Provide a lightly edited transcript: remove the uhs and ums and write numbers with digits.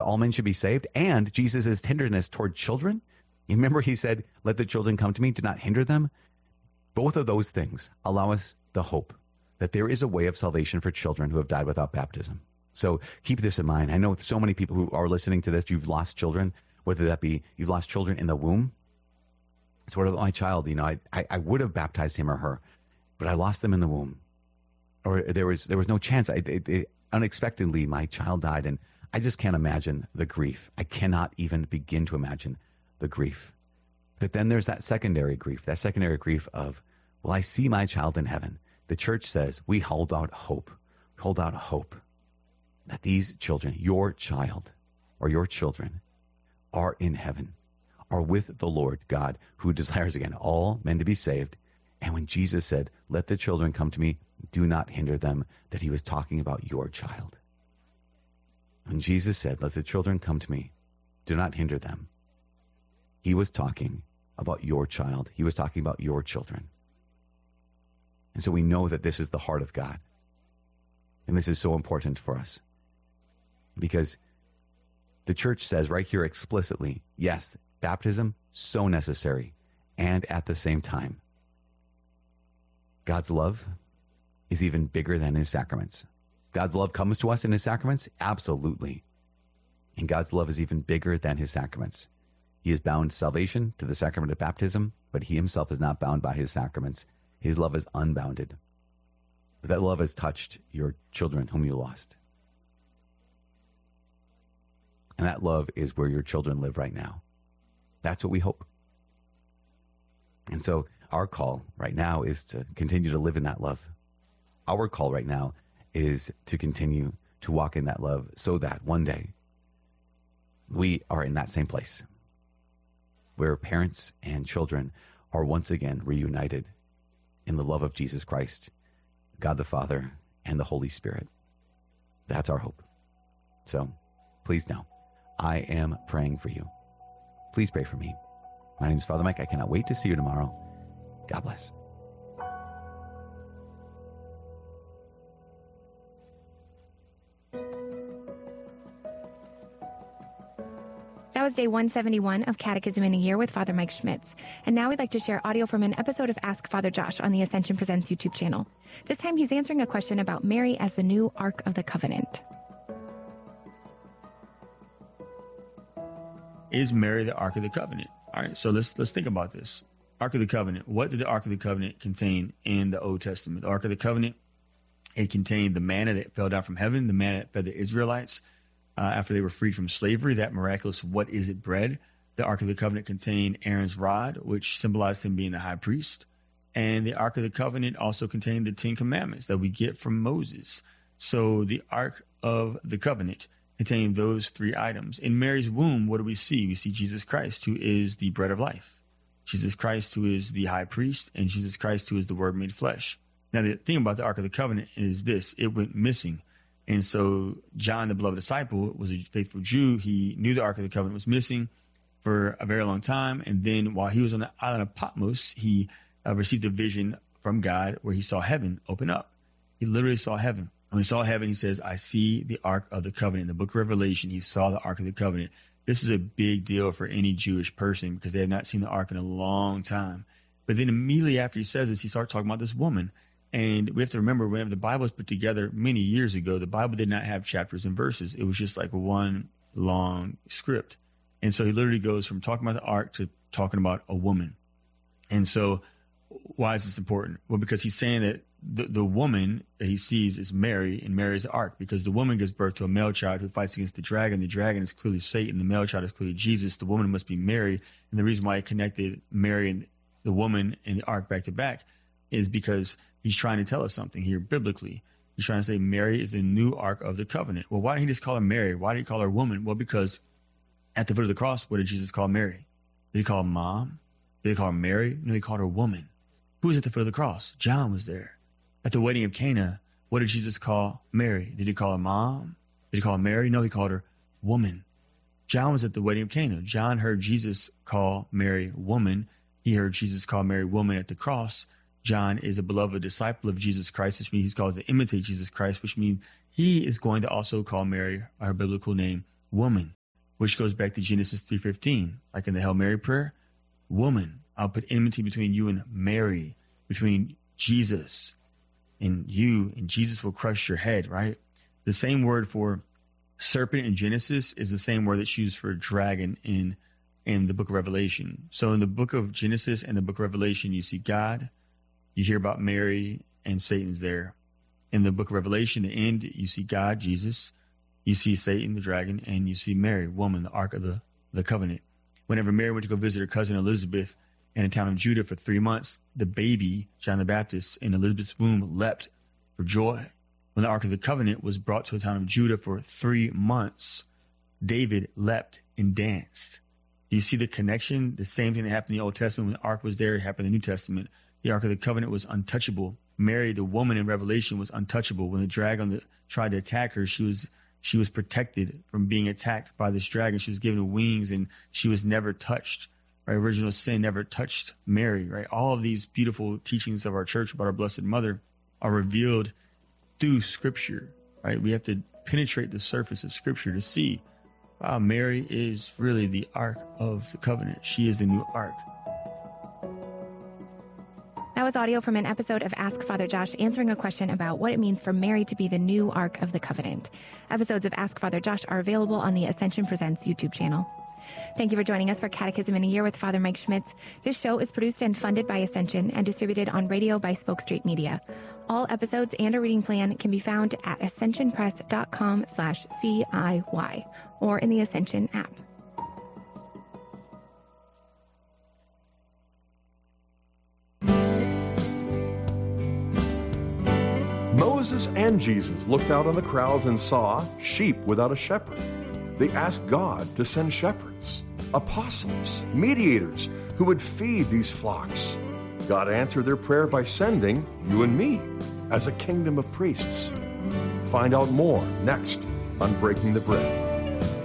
all men should be saved, and Jesus' tenderness toward children. You remember he said, let the children come to me, do not hinder them. Both of those things allow us the hope that there is a way of salvation for children who have died without baptism. So keep this in mind. I know so many people who are listening to this, you've lost children, whether that be you've lost children in the womb. So what about my child? I would have baptized him or her, but I lost them in the womb. Or there was no chance. Unexpectedly, my child died, and I just can't imagine the grief. I cannot even begin to imagine the grief. But then there's that secondary grief of, well, I see my child in heaven. The church says we hold out hope that these children, your child or your children, are in heaven, are with the Lord God, who desires, again, all men to be saved. And when Jesus said, let the children come to me, do not hinder them, that he was talking about your child. When Jesus said, let the children come to me, do not hinder them, he was talking about your child. He was talking about your children. And so we know that this is the heart of God. And this is so important for us, because the church says right here explicitly, yes, baptism, so necessary. And at the same time, God's love is even bigger than his sacraments. God's love comes to us in his sacraments? Absolutely. And God's love is even bigger than his sacraments. He has bound salvation to the sacrament of baptism, but he himself is not bound by his sacraments. His love is unbounded. But that love has touched your children whom you lost. And that love is where your children live right now. That's what we hope. And so our call right now is to continue to live in that love. Our call right now is to continue to walk in that love so that one day we are in that same place where parents and children are once again reunited in the love of Jesus Christ, God the Father, and the Holy Spirit. That's our hope. So please know, I am praying for you. Please pray for me. My name is Father Mike. I cannot wait to see you tomorrow. God bless. That was day 171 of Catechism in a Year with Father Mike Schmitz. And now we'd like to share audio from an episode of Ask Father Josh on the Ascension Presents YouTube channel. This time he's answering a question about Mary as the new Ark of the Covenant. Is Mary the Ark of the Covenant? All right, so let's think about this. Ark of the Covenant. What did the Ark of the Covenant contain in the Old Testament? The Ark of the Covenant, it contained the manna that fell down from heaven, the manna that fed the Israelites after they were freed from slavery, that miraculous what is it bread. The Ark of the Covenant contained Aaron's rod, which symbolized him being the high priest. And the Ark of the Covenant also contained the 10 Commandments that we get from Moses. So the Ark of the Covenant contained those three items. In Mary's womb, what do we see? We see Jesus Christ, who is the bread of life. Jesus Christ, who is the high priest, and Jesus Christ, who is the Word made flesh. Now, the thing about the Ark of the Covenant is this: it went missing. And so John, the beloved disciple, was a faithful Jew. He knew the Ark of the Covenant was missing for a very long time. And then while he was on the island of Patmos, he received a vision from God where he saw heaven open up. He literally saw heaven. When he saw heaven, he says, I see the Ark of the Covenant. In the book of Revelation, he saw the Ark of the Covenant. This is a big deal for any Jewish person because they have not seen the Ark in a long time. But then immediately after he says this, he starts talking about this woman. And we have to remember, whenever the Bible was put together many years ago, the Bible did not have chapters and verses. It was just like one long script. And so he literally goes from talking about the Ark to talking about a woman. And so why is this important? Well, because he's saying that the woman that he sees is Mary, and Mary is the Ark, because the woman gives birth to a male child who fights against the dragon. The dragon is clearly Satan. The male child is clearly Jesus. The woman must be Mary. And the reason why he connected Mary and the woman and the Ark back to back is because he's trying to tell us something here biblically. He's trying to say Mary is the new Ark of the Covenant. Well, why didn't he just call her Mary? Why did he call her woman? Well, because at the foot of the cross, what did Jesus call Mary? Did he call her mom? Did he call her Mary? No, he called her woman. Who was at the foot of the cross? John was there. At the wedding of Cana, what did Jesus call Mary? Did he call her mom? Did he call her Mary? No, he called her woman. John was at the wedding of Cana. John heard Jesus call Mary woman. He heard Jesus call Mary woman at the cross. John is a beloved disciple of Jesus Christ, which means he's called to imitate Jesus Christ, which means he is going to also call Mary, her biblical name, woman, which goes back to Genesis 3:15. Like in the Hail Mary prayer, woman, I'll put enmity between you and Mary, between Jesus and you, and Jesus will crush your head, right? The same word for serpent in Genesis is the same word that's used for dragon in the book of Revelation. So in the book of Genesis and the book of Revelation, you see God, you hear about Mary, and Satan's there. In the book of Revelation, the end, you see God, Jesus, you see Satan, the dragon, and you see Mary, woman, the Ark of the Covenant. Whenever Mary went to go visit her cousin Elizabeth in the town of Judah for 3 months, the baby, John the Baptist, in Elizabeth's womb leapt for joy. When the Ark of the Covenant was brought to the town of Judah for 3 months, David leapt and danced. Do you see the connection? The same thing that happened in the Old Testament when the Ark was there, it happened in the New Testament. The Ark of the Covenant was untouchable. Mary, the woman in Revelation, was untouchable. When the dragon tried to attack her, she was protected from being attacked by this dragon. She was given wings and she was never touched. Right? Original sin never touched Mary. Right? All of these beautiful teachings of our church about our Blessed Mother are revealed through Scripture. Right? We have to penetrate the surface of Scripture to see, wow, Mary is really the Ark of the Covenant. She is the new Ark. That was audio from an episode of Ask Father Josh answering a question about what it means for Mary to be the new Ark of the Covenant. Episodes of Ask Father Josh are available on the Ascension Presents YouTube channel. Thank you for joining us for Catechism in a Year with Father Mike Schmitz. This show is produced and funded by Ascension and distributed on radio by Spoke Street Media. All episodes and a reading plan can be found at ascensionpress.com/CIY or in the Ascension app. Moses and Jesus looked out on the crowds and saw sheep without a shepherd. They asked God to send shepherds, apostles, mediators who would feed these flocks. God answered their prayer by sending you and me as a kingdom of priests. Find out more next on Breaking the Bread.